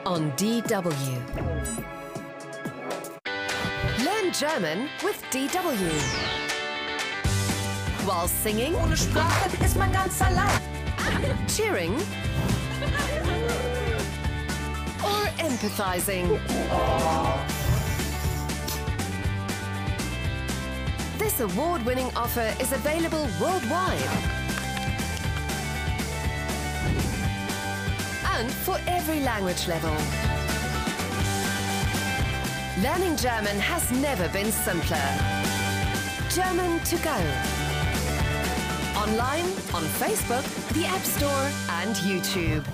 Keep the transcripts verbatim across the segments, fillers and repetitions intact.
on D W. Learn German with D W. While singing, Ohne Sprache ist man ganz allein. cheering, or empathizing. This award-winning offer is available worldwide. And for every language level. Learning German has never been simpler. German to go. Online, on Facebook, the App Store and YouTube.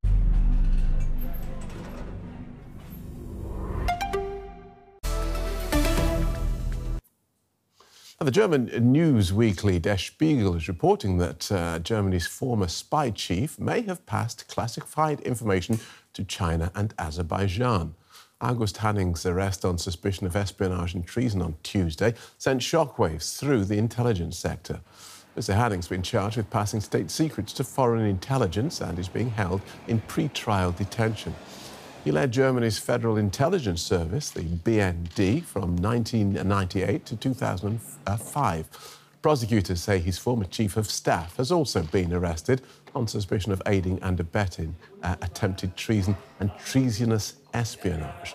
The German news weekly Der Spiegel is reporting that uh, Germany's former spy chief may have passed classified information to China and Azerbaijan. August Hanning's arrest on suspicion of espionage and treason on Tuesday sent shockwaves through the intelligence sector. Mister Hanning's been charged with passing state secrets to foreign intelligence and is being held in pre-trial detention. He led Germany's Federal Intelligence Service, the B N D, from nineteen ninety-eight to two thousand five. Prosecutors say his former chief of staff has also been arrested on suspicion of aiding and abetting uh, attempted treason and treasonous espionage.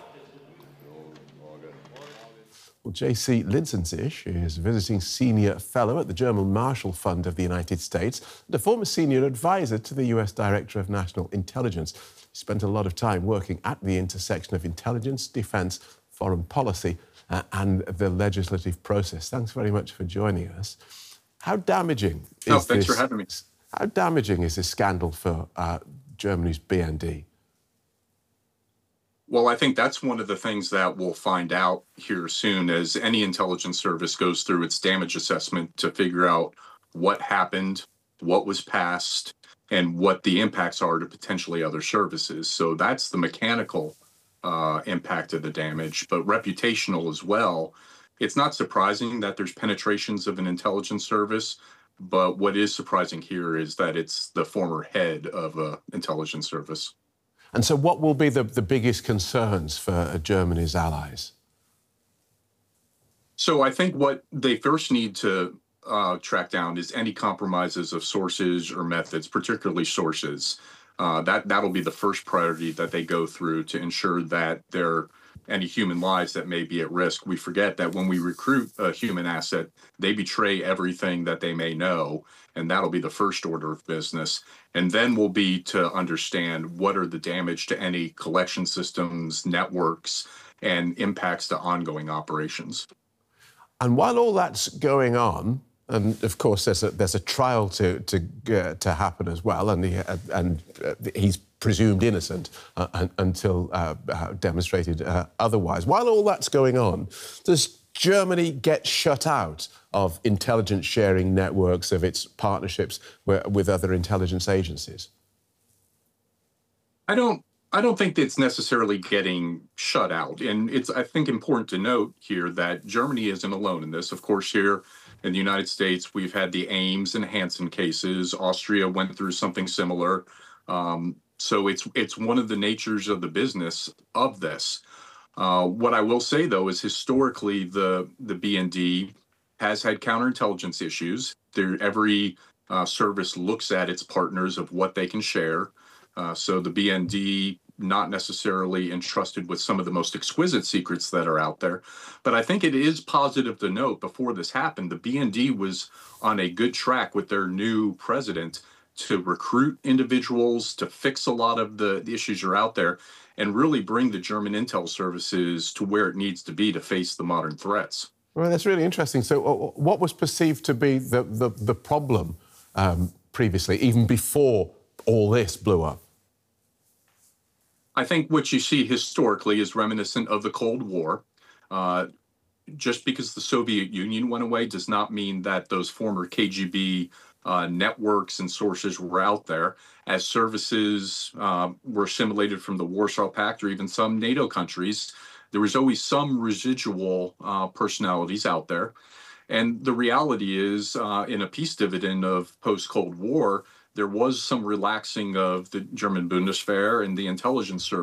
Well, J C Linsensisch is visiting senior fellow at the German Marshall Fund of the United States and a former senior advisor to the U S Director of National Intelligence. He spent a lot of time working at the intersection of intelligence, defence, foreign policy uh, and the legislative process. Thanks very much for joining us. How damaging is oh, thanks this, for having me. How damaging is this scandal for uh, Germany's B N D? Well, I think that's one of the things that we'll find out here soon as any intelligence service goes through its damage assessment to figure out what happened, what was passed, and what the impacts are to potentially other services. So that's the mechanical uh, impact of the damage, but reputational as well. It's not surprising that there's penetrations of an intelligence service, but what is surprising here is that it's the former head of an intelligence service. And so what will be the, the biggest concerns for uh, Germany's allies? So I think what they first need to uh, track down is any compromises of sources or methods, particularly sources. Uh, that, that'll be the first priority that they go through to ensure that there are any human lives that may be at risk. We forget that when we recruit a human asset, they betray everything that they may know, and that'll be the first order of business. And then will be to understand what are the damage to any collection systems, networks, and impacts to ongoing operations. And while all that's going on, and of course there's a, there's a trial to to uh, to happen as well, and he, uh, and uh, he's presumed innocent uh, un, until uh, uh, demonstrated uh, otherwise. While all that's going on, does Germany get shut out of intelligence sharing networks, of its partnerships with other intelligence agencies? I don't. I don't think it's necessarily getting shut out. And it's, I think, important to note here that Germany isn't alone in this. Of course, here in the United States, we've had the Ames and Hansen cases. Austria went through something similar. Um, so it's it's one of the natures of the business of this. Uh, what I will say, though, is historically the, the B N D has had counterintelligence issues. There, every uh, service looks at its partners of what they can share. Uh, so the B N D not necessarily entrusted with some of the most exquisite secrets that are out there. But I think it is positive to note before this happened, the B N D was on a good track with their new president to recruit individuals, to fix a lot of the, the issues that are out there, and really bring the German intel services to where it needs to be to face the modern threats. Well, that's really interesting. So uh, what was perceived to be the, the, the problem um, previously, even before all this blew up? I think what you see historically is reminiscent of the Cold War. Uh, just because the Soviet Union went away does not mean that those former K G B uh, networks and sources were out there. As services uh, were assimilated from the Warsaw Pact or even some NATO countries, there was always some residual uh, personalities out there. And the reality is, uh, in a peace dividend of post-Cold War, there was some relaxing of the German Bundeswehr and the intelligence service.